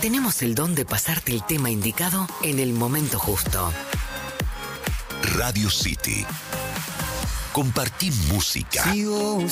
tenemos el don de pasarte el tema indicado en el momento justo. Radio City. Compartí música. Sigo